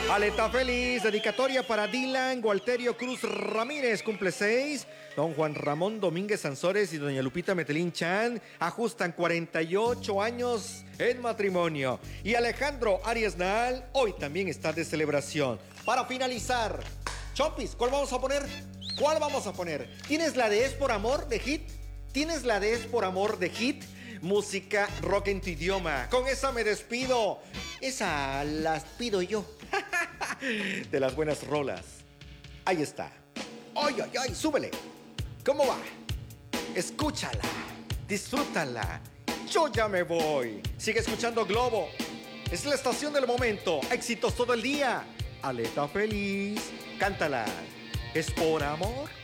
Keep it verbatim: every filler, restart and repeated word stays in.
Aleta feliz, dedicatoria para Dylan Gualterio Cruz Ramírez, cumple seis. Don Juan Ramón Domínguez Sansores y doña Lupita Metelín Chan ajustan cuarenta y ocho años en matrimonio. Y Alejandro Arias Nal hoy también está de celebración. Para finalizar, Chompis, ¿cuál vamos a poner? ¿Cuál vamos a poner? ¿Tienes la de Es por Amor de Hit? ¿Tienes la de Es por Amor de Hit? Música rock en tu idioma. Con esa me despido. Esa las pido yo. De las buenas rolas. Ahí está. ¡Ay, ay, ay! ¡Súbele! ¿Cómo va? Escúchala. Disfrútala. Yo ya me voy. Sigue escuchando Globo. Es la estación del momento. Éxitos todo el día. Aleta feliz. Cántala. ¿Es por amor?